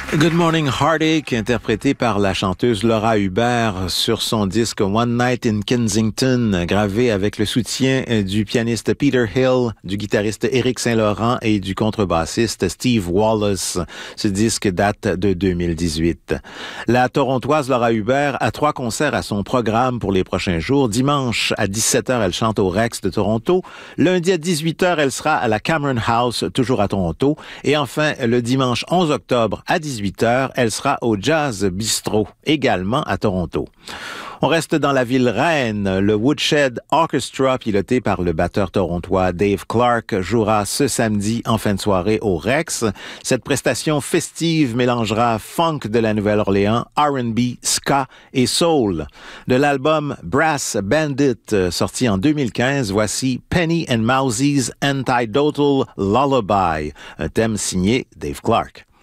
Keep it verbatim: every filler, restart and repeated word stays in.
Good Morning Heartache, interprété par la chanteuse Laura Hubert sur son disque One Night in Kensington, gravé avec le soutien du pianiste Peter Hill, du guitariste Éric Saint-Laurent et du contrebassiste Steve Wallace. Ce disque date de deux mille dix-huit. La Torontoise Laura Hubert a trois concerts à son programme pour les prochains jours. Dimanche à dix-sept heures, elle chante au Rex de Toronto. Lundi à dix-huit heures, elle sera à la Cameron House, toujours à Toronto. Et enfin, le dimanche onze octobre à dix-huit heures, elle sera au Jazz Bistro, également à Toronto. On reste dans la ville reine. Le Woodshed Orchestra, piloté par le batteur torontois Dave Clark, jouera ce samedi en fin de soirée au Rex. Cette prestation festive mélangera funk de la Nouvelle-Orléans, R and B, ska et soul. De l'album Brass Bandit, sorti en deux mille quinze, voici Penny and Mousie's Antidotal Lullaby, un thème signé Dave Clark.